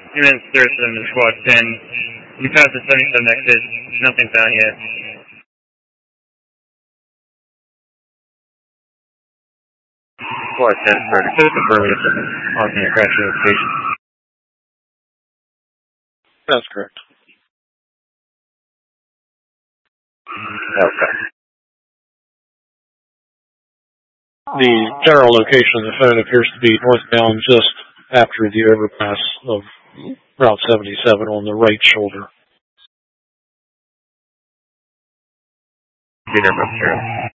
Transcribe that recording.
Units 37 to Squad 10. You passed the 77 exit. Nothing found yet. Squad 10, started confirming alternate crash notification. That's correct. Okay. The general location of the phone appears to be northbound just after the overpass of Route 77 on the right shoulder. Peter,